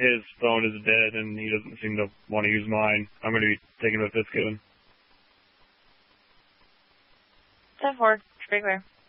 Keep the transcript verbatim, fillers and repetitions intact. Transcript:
his phone is dead and he doesn't seem to want to use mine. I'm going to be taking him to Fitzgibbon. ten four, Big Bear.